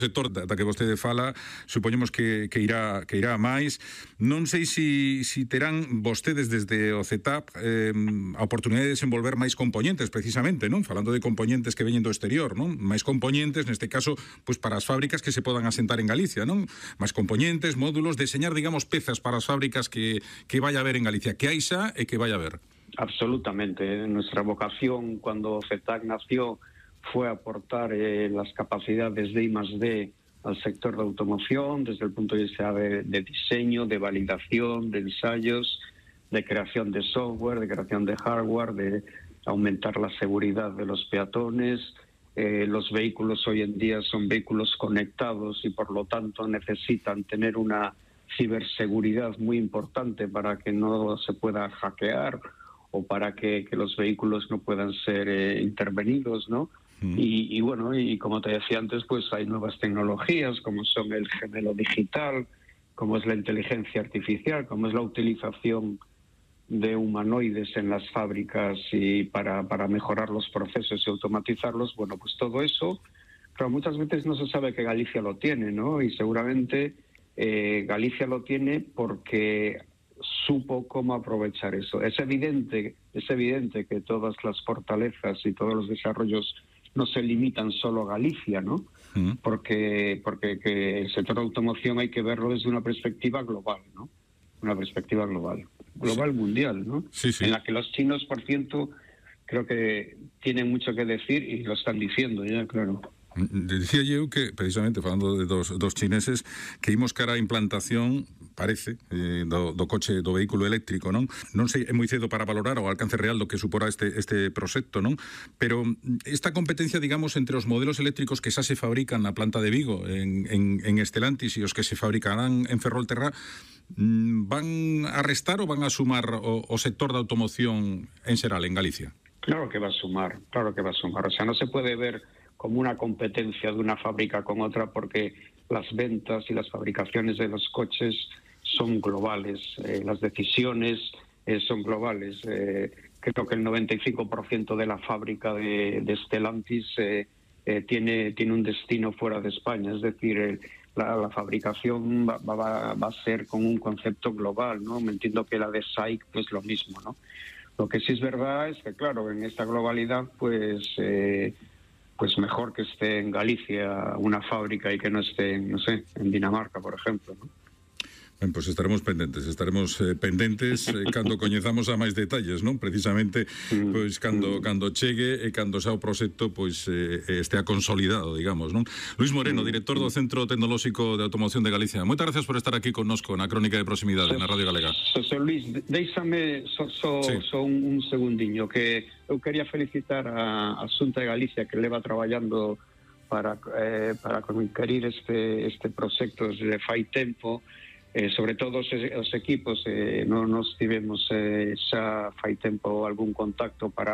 sector da que vostede fala, supoñemos que irá a máis. Non sei se terán vostedes desde o CETAP a oportunidade de desenvolver máis componentes, precisamente, non? Falando de componentes que veñen do exterior, non? Máis componentes, neste caso, pois para as fábricas que se podan asentar en Galicia, non? Máis componentes, módulos, deseñar, digamos, pezas para as fábricas que vai haber en Galicia, que hai xa e que vai haber. Absolutamente. Nuestra vocación cuando CETAC nació fue aportar las capacidades de I+D al sector de automoción desde el punto de vista de diseño, de validación, de ensayos, de creación de software, de creación de hardware, de aumentar la seguridad de los peatones. Los vehículos hoy en día son vehículos conectados y por lo tanto necesitan tener una ciberseguridad muy importante para que no se pueda hackear o para que los vehículos no puedan ser intervenidos, ¿no? Y bueno, y como te decía antes, pues hay nuevas tecnologías como son el gemelo digital, como es la inteligencia artificial, como es la utilización de humanoides en las fábricas y para mejorar los procesos y automatizarlos. Bueno, pues todo eso, pero muchas veces no se sabe que Galicia lo tiene, ¿no? Y seguramente Galicia lo tiene porque supo cómo aprovechar eso. Es evidente que todas las fortalezas y todos los desarrollos no se limitan solo a Galicia, ¿no? Porque el sector de automoción hay que verlo desde una perspectiva global, ¿no? Una perspectiva global, mundial, ¿no? Sí. En la que los chinos, por cierto, creo que tienen mucho que decir y lo están diciendo ya, claro. Dicía eu que, precisamente, falando de dos chineses, que imos cara a implantación, parece, do coche, do vehículo eléctrico, non? Non sei, é moi cedo para valorar o alcance real do que suporá este proxecto, non? Pero esta competencia, digamos, entre os modelos eléctricos que xa se fabrican na planta de Vigo, en Stellantis, e os que se fabricarán en Ferrolterra, van a restar ou van a sumar o sector da automoción en xeral, en Galicia? Claro que va a sumar. O sea, no se puede ver como una competencia de una fábrica con otra porque las ventas y las fabricaciones de los coches son globales, las decisiones son globales. Creo que el 95% de la fábrica de Stellantis tiene un destino fuera de España, es decir, la fabricación va a ser con un concepto global, ¿no? Me entiendo que la de SAIC pues lo mismo, ¿no? Lo que sí es verdad es que, claro, en esta globalidad pues mejor que esté en Galicia una fábrica y que no esté, no sé, en Dinamarca, por ejemplo, ¿no? Ben, pois estaremos pendentes cando coñezamos a máis detalles, non? Precisamente, pois cando chegue e cando xa o proxecto pois estea consolidado, digamos, non? Luís Moreno, director do Centro Tecnolóxico de Automoción de Galicia. Moitas gracias por estar aquí connosco na Crónica de Proximidade na Radio Galega. Xosé Luís, deixame só un segundiño que eu quería felicitar a Xunta de Galicia que leva traballando para conquerir este proxecto desde fai tempo. Sobre todo os equipos non nos tivemos xa fai tempo algún contacto para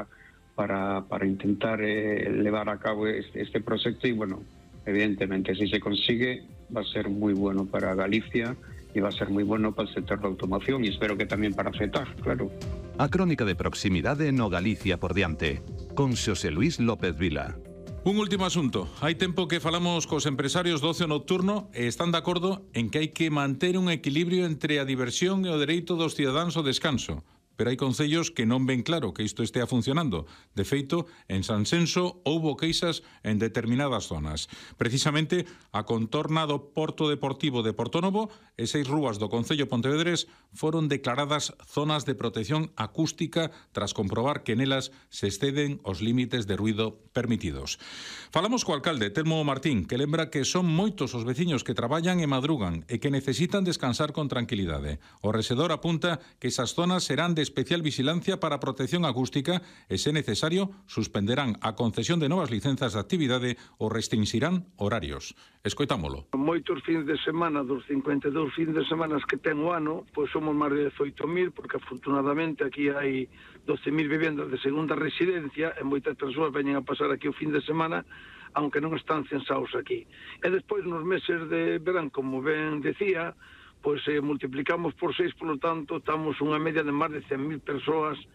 intentar levar a cabo este proxecto e, bueno, evidentemente, si se consigue va a ser moi bueno para Galicia e va a ser moi bueno para o sector da automoción e espero que tamén para CETAC, claro. A Crónica de Proximidade no Galicia por diante, con Xosé Luís López Vila. Un último asunto. Hai tempo que falamos cos empresarios do ocio nocturno e están de acordo en que hai que manter un equilibrio entre a diversión e o dereito dos cidadáns ao descanso. Pero hai concellos que non ven claro que isto estea funcionando. De feito, en Sanxenxo houbo queixas en determinadas zonas. Precisamente, a contorna do Porto Deportivo de Portónovo e 6 rúas do concello Pontevedrés foron declaradas zonas de protección acústica tras comprobar que nelas se exceden os límites de ruido permitidos. Falamos co alcalde, Telmo Martín, que lembra que son moitos os veciños que traballan e madrugan e que necesitan descansar con tranquilidade. O rexedor apunta que esas zonas serán de especial vigilancia para a protección acústica e, se necesario, suspenderán a concesión de novas licenzas de actividade ou restringirán horarios. Escoitámolo. Moitos fins de semana, dos 52 fins de semana que ten o ano, pois somos máis de 18.000, porque afortunadamente aquí hai 12.000 vivendas de segunda residencia e moitas persoas veñen a pasar aquí o fin de semana, aunque non están censados aquí. E despois, nos meses de verán, como ben decía, pois multiplicamos por 6, por lo tanto, estamos unha media de máis de 100.000 persoas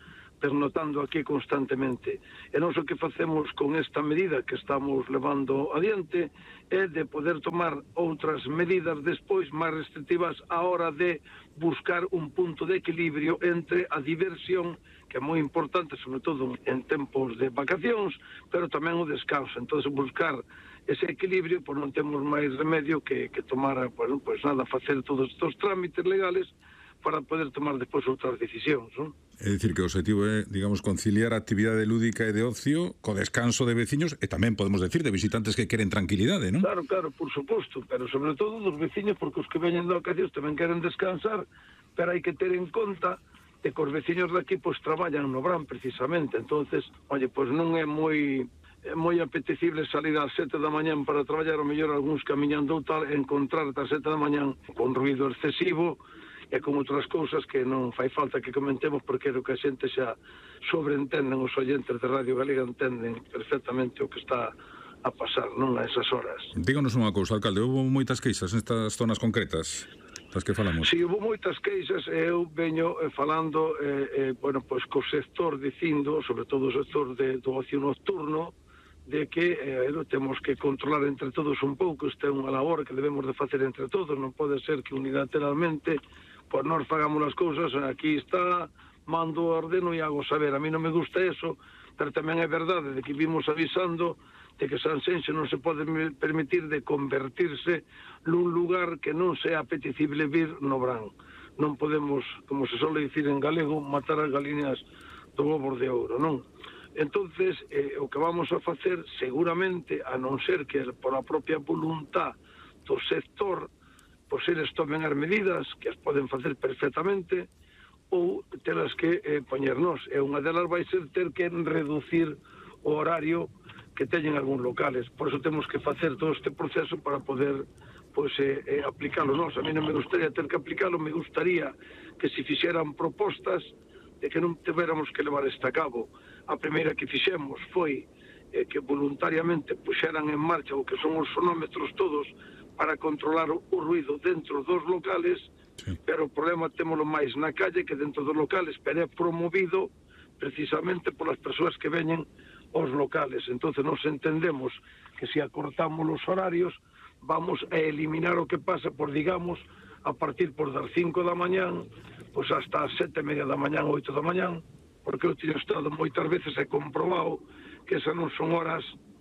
desnotando aquí constantemente. E non o que facemos con esta medida que estamos levando adiante é de poder tomar outras medidas despois máis restrictivas a hora de buscar un punto de equilibrio entre a diversión, que é moi importante, sobre todo en tempos de vacacións, pero tamén o descanso. Entón, buscar ese equilibrio, pois non temos máis remedio que tomar, pois nada, facer todos estes trámites legales para poder tomar despois outras decisións, non? É dicir que o objetivo é, digamos, conciliar a actividade lúdica e de ocio co descanso de veciños e tamén, podemos decir, de visitantes que queren tranquilidade, non? Claro, por suposto, pero sobre todo dos veciños, porque os que veñen de vacacións tamén queren descansar, pero hai que ter en conta de que os veciños daqui pois traballan no verán precisamente. Entonces, oye, pois non é moi apetecible salir ás 7 da mañán para traballar, o mellor algúns camiñando ou tal, encontrar ás 7 da mañán con ruido excesivo e con outras cousas que non fai falta que comentemos, porque é o que a xente xa sobreentenden, os oyentes de Radio Galega entenden perfectamente o que está a pasar, non, a esas horas. Díganos unha cousa, alcalde, houve moitas queixas nestas zonas concretas das que falamos? Si, houve moitas queixas, eu veño falando, bueno, pois co sector dicindo, sobre todo o sector do ocio nocturno, de que temos que controlar entre todos un pouco. Esta é unha labor que debemos de facer entre todos, non pode ser que unilateralmente pois nós fagamos as cousas, aquí está, mando, ordeno e hago saber. A mí non me gusta eso, pero tamén é verdade de que vimos avisando de que Sanxenxo non se pode permitir de convertirse nun lugar que non sea apetecible vir no verán. Non podemos, como se suele dicir en galego, matar as galiñas do ovo de ouro, non? Entonces, o que vamos a facer, seguramente, a non ser que por a propia voluntad do sector, pois eles tomen as medidas, que as poden facer perfectamente, ou telas que poñernos. E unha delas vai ser ter que reducir o horario que teñen algúns locales. Por eso temos que facer todo este proceso para poder pois aplicalo. A mí non me gustaría ter que aplicalo, me gustaría que se fixeran propostas de que non tiveramos que levar este a cabo. A primeira que fixemos foi que voluntariamente puxeran en marcha o que son os sonómetros todos para controlar o ruido dentro dos locales, sí. Pero o problema témolo máis na calle que dentro dos locales, pero é promovido precisamente polas persoas que veñen aos locales. Entonces nos entendemos que se acortamos os horarios vamos a eliminar o que pasa por, digamos, a partir por das 5 da mañán pois hasta as 7:30 da mañán, 8 da mañán, porque eu teño estado moitas veces e comprobado que esas non son horas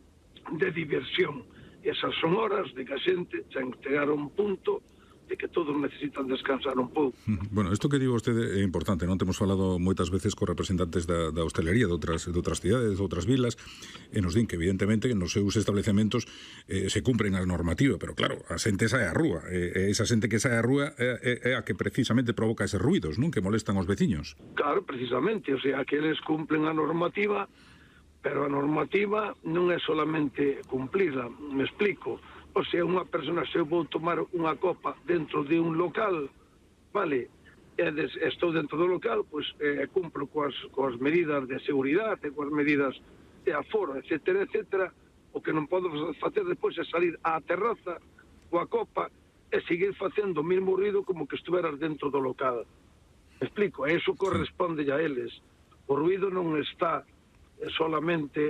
de diversión. Esas son horas de que a xente ten que chegar a un punto de que todos necesitan descansar un pouco. Bueno, isto que digo vostede é importante, non? Temos falado moitas veces co representantes da hostelería de outras cidades, de outras vilas, e nos din que evidentemente nos seus establecementos se cumpren as normativas, pero claro, a xente sae á rúa, e esa xente que sae á rúa é a que precisamente provoca eses ruidos, non? Que molestan aos veciños. Claro, precisamente, o sea, que eles cumplen a normativa, pero a normativa non é solamente cumplirla, me explico. O sea, unha persona, se eu vou tomar unha copa dentro de un local, vale, estou dentro do local, pois cumplo coas medidas de seguridade, coas medidas de aforo, etcétera, etcétera. O que non podo facer depois é salir á terraza coa copa e seguir facendo o mesmo ruido como que estuveras dentro do local. Me explico, e iso corresponde a eles. O ruido non está solamente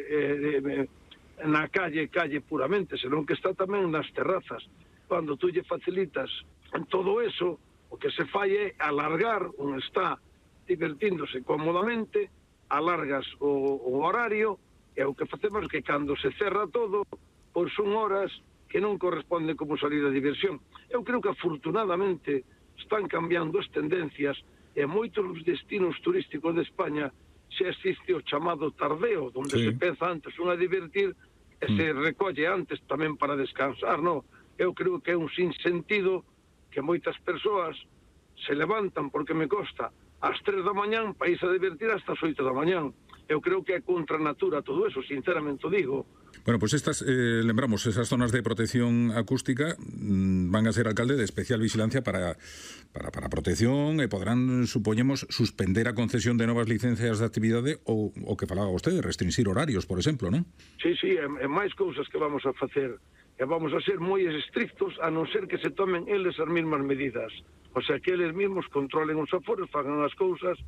na calle puramente, senón que está tamén nas terrazas. Cando tú lle facilitas en todo eso, o que se fai é alargar, un está divertíndose cómodamente, alargas o horario, e o que facemos é que cando se cerra todo, pois son horas que non corresponden como salir a diversión. Eu creo que afortunadamente están cambiando as tendencias e moitos destinos turísticos de España xa existe o chamado tardeo, onde se peza antes a divertir e se recolle antes tamén para descansar, non? Eu creo que é un sinsentido que moitas persoas se levantan, porque me costa, ás 3 da mañán para irse a divertir hasta as 8 da mañán. Eu creo que é contra a natura todo eso, sinceramente o digo. Bueno, pues estas, lembramos, esas zonas de protección acústica van a ser, alcalde, de especial vigilancia para protección e poderán, supoñemos, suspender a concesión de novas licencias de actividade ou que falaba vostede, restringir horarios, por exemplo, non? Sí, é máis cousas que vamos a facer. E vamos a ser moi estrictos a non ser que se tomen eles as mesmas medidas. O sea, que eles mesmos controlen os aforos, fagan as cousas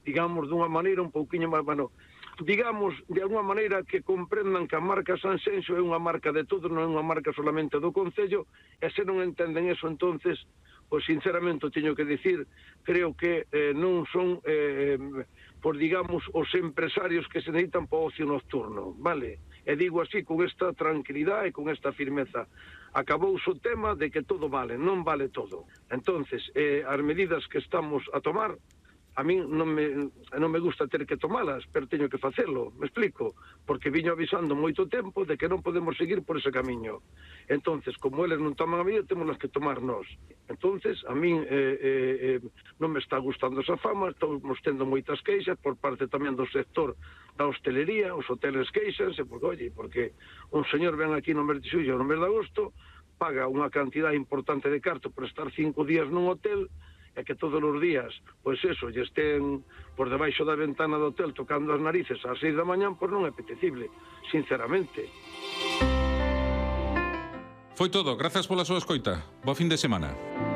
digamos, dunha maneira un pouquiño máis, bueno, digamos, de alguma maneira que comprendan que a marca Sanxenxo é unha marca de todos, non é unha marca solamente do Concello, e se non entenden eso, entonces, pois sinceramente teño que dicir, creo que non son, pois digamos, os empresarios que se necesitan para o ocio nocturno, vale? E digo así, con esta tranquilidade e con esta firmeza. Acabouse o tema de que todo vale, non vale todo. Entonces, as medidas que estamos a tomar, a min non me gusta ter que tomalas, pero teño que facelo, me explico, porque viño avisando moito tempo de que non podemos seguir por ese camiño. Entonces, como eles non toman a medida, temos que tomar nós. Entonces, a min non me está gustando esa fama, estamos tendo moitas queixas por parte tamén do sector da hostelería, os hoteles queixanse, porque, oye, porque un señor ven aquí no mes de xullo, no mes de agosto, paga unha cantidad importante de carto por estar 5 días nun hotel, e que todos os días, pois eso, lle estén por debaixo da ventana do hotel tocando as narices ás 6 da mañán, pois non é apetecible, sinceramente. Foi todo, grazas pola súa escoita. Bo fin de semana.